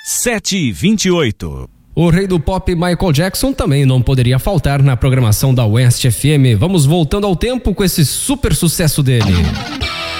7h28. O rei do pop Michael Jackson também não poderia faltar na programação da West FM. Vamos voltando ao tempo com esse super sucesso dele.